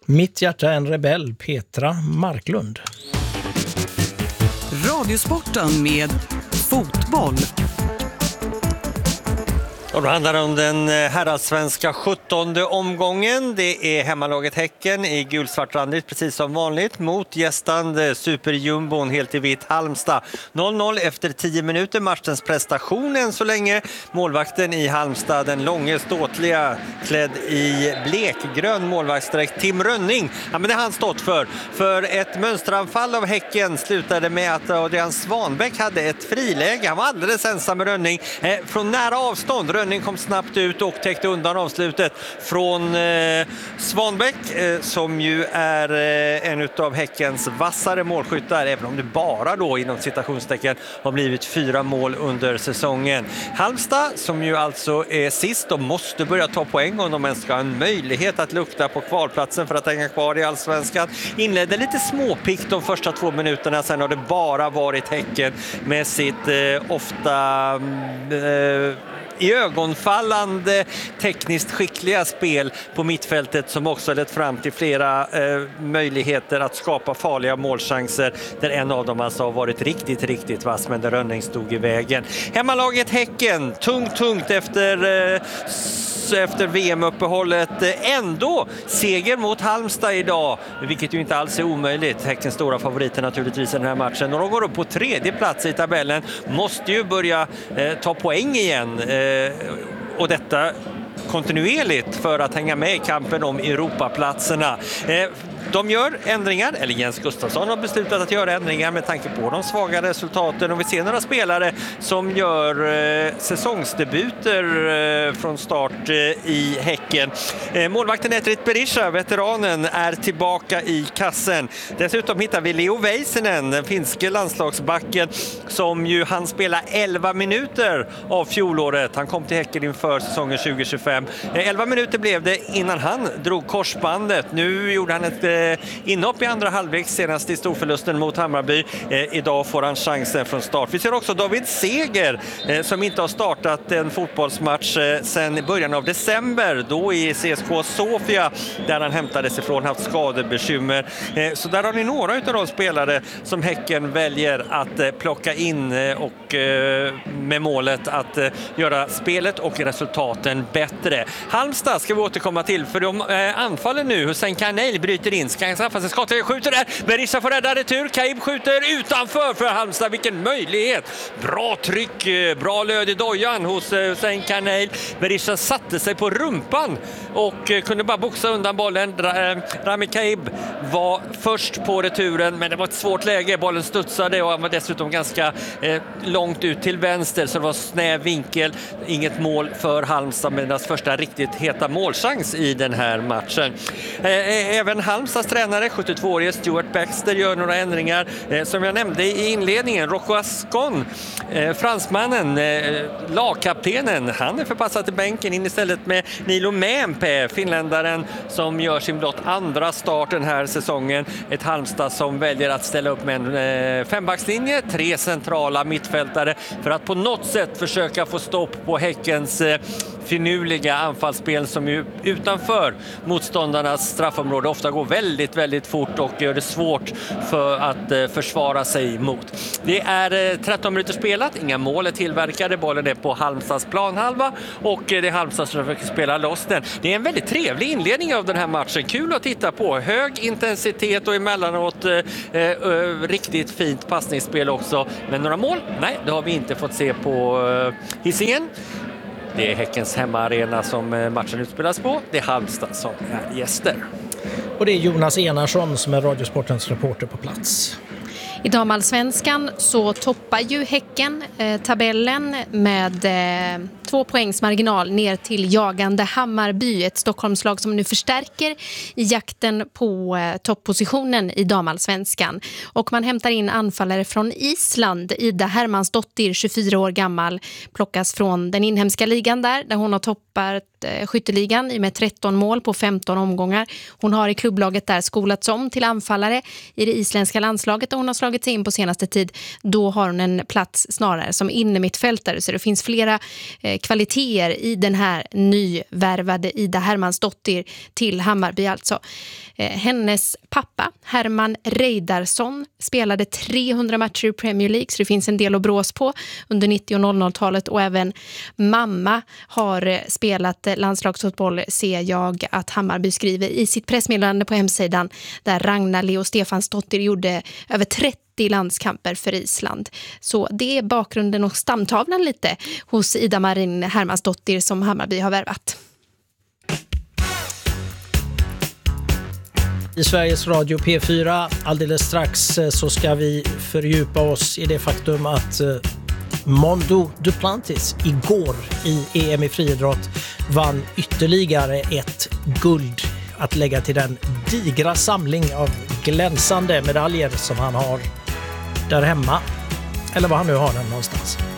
Mitt hjärta är en rebell, Petra Marklund. Radiosporten med fotboll. Och då handlar det om den herrallsvenska 17:e omgången. Det är hemmalaget Häcken i gulsvartrandigt precis som vanligt mot gästande superjumbon helt i vitt Halmstad. 0-0 efter 10 minuter. Matchens prestation än så länge. Målvakten i Halmstad, den långe ståtliga klädd i blekgrön målvaktsdräkt Tim Rönning. Ja, men det har han stått för. För ett mönsteranfall av Häcken slutade med att Adrian Svanbäck hade ett friläge. Han var alldeles ensam med Rönning från nära avstånd. Rönning kom snabbt ut och täckte undan avslutet från Svanbäck som ju är en av Häckens vassare målskyttar, även om det bara då inom citationstecken har blivit 4 mål under säsongen. Halmstad som ju alltså är sist, de måste börja ta poäng om de ens ska ha en möjlighet att lukta på kvalplatsen för att hänga kvar i allsvenskan. Inledde lite småpick de första 2 minuterna, sen har det bara varit Häcken med sitt ofta i ögonfallande tekniskt skickliga spel på mittfältet som också lett fram till flera möjligheter att skapa farliga målchanser, där en av dem alltså har varit riktigt vass, men där Rönning stod i vägen. Hemmalaget Häcken, tungt efter VM-uppehållet, ändå seger mot Halmstad idag, vilket ju inte alls är omöjligt. Häckens stora favoriter naturligtvis i den här matchen, och de går upp på 3:e plats i tabellen, måste ju börja ta poäng igen, och detta kontinuerligt för att hänga med i kampen om Europaplatserna. De gör ändringar, eller Jens Gustafsson har beslutat att göra ändringar med tanke på de svaga resultaten, och vi ser några spelare som gör säsongsdebuter från start i Häcken. Målvakten Etrit Berisha, veteranen, är tillbaka i kassen. Dessutom hittar vi Leo Väisänen, den finske landslagsbacken, som ju han spela 11 minuter av fjolåret. Han kom till Häcken inför säsongen 2025. 11 minuter blev det innan han drog korsbandet. Nu gjorde han ett inhopp i andra halvlek senast i storförlusten mot Hammarby. Idag får han chansen från start. Vi ser också David Seger som inte har startat en fotbollsmatch sedan början av december, då i CSKA Sofia, där han hämtades ifrån, haft skadebekymmer. Så där har ni några av de spelare som Häcken väljer att plocka in, och med målet att göra spelet och resultaten bättre. Halmstad ska vi återkomma till, för de anfaller nu. Hussein Karneil bryter in, ska straffa sig, skottet skjuter där, Berisha får rädda retur, Kaib skjuter utanför för Halmstad, vilken möjlighet, bra tryck, bra löd i dojan hos Hussein Karneil. Berisha satte sig på rumpan och kunde bara boxa undan bollen. Rami Kaib var först på returen, men det var ett svårt läge, bollen studsade och han var dessutom ganska långt ut till vänster, så det var snäv vinkel, inget mål för Halmstad, med deras första riktigt heta målchans i den här matchen. Även Halmstads tränare, 72-årige Stuart Baxter, gör några ändringar. Som jag nämnde i inledningen, Rocco Ascon, fransmannen, lagkaptenen, han är förpassad till bänken in istället med Nilo Mämpä, finländaren, som gör sin blott andra start den här säsongen. Ett Halmstad som väljer att ställa upp med en fembackslinje, 3 centrala mittfältare, för att på något sätt försöka få stopp på Häckens finurliga anfallsspel, som ju utanför motståndarnas straffområde ofta går väldigt fort och gör det svårt för att försvara sig mot. Det är 13 minuter spelat, inga mål är tillverkade, bollen är på Halmstads planhalva och det är Halmstad som försöker spela loss den. Det är en väldigt trevlig inledning av den här matchen, kul att titta på, hög intensitet och emellanåt riktigt fint passningsspel också, men några mål? Nej, det har vi inte fått se på Hisingen. Det är Häckens hemmaarena som matchen utspelas på. Det är Halmstad som är gäster. Och det är Jonas Enarsson som är Radiosportens reporter på plats. I damallsvenskan så toppar ju Häcken tabellen med 2 poängs marginal ner till jagande Hammarby, ett Stockholmslag som nu förstärker i jakten på topppositionen i damallsvenskan. Och man hämtar in anfallare från Island. Ida Hermansdottir, 24 år gammal, plockas från den inhemska ligan där hon har toppat skytteligan med 13 mål på 15 omgångar. Hon har i klubblaget där skolats om till anfallare i det isländska landslaget, och hon har slagit sig in på senaste tid. Då har hon en plats snarare som innermittfältare, så det finns flera kvaliteter i den här nyvärvade Ida Hermansdottir till Hammarby alltså. Hennes pappa Herman Reidarsson spelade 300 matcher i Premier League, så det finns en del att brås på under 90- och 00-talet, och även mamma har spelat landslagsfotboll, ser jag att Hammarby skriver i sitt pressmeddelande på hemsidan, där Ragnar Leo Stefansdottir gjorde över 30 landskamper för Island. Så det är bakgrunden och stamtavlan lite hos Ida Marin Hermansdottir som Hammarby har värvat. I Sveriges Radio P4 alldeles strax så ska vi fördjupa oss i det faktum att Mondo Duplantis igår i EM i friidrott vann ytterligare ett guld att lägga till den digra samling av glänsande medaljer som han har där hemma, eller var han nu har den någonstans.